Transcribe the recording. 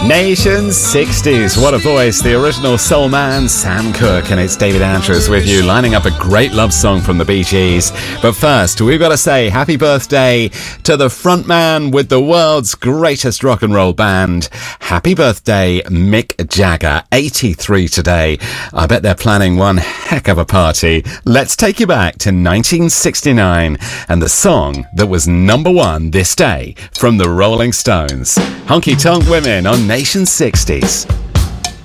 Nation 60s. What a voice. The original soul man, Sam Cooke, and it's David Andrews with you, lining up a great love song from the Bee Gees. But first, we've got to say happy birthday to the frontman with the world's greatest rock and roll band. Happy birthday, Mick Jagger, 83 today. I bet they're planning one heck of a party. Let's take you back to 1969 and the song that was number one this day from the Rolling Stones. Honky Tonk Women on Nation 60s.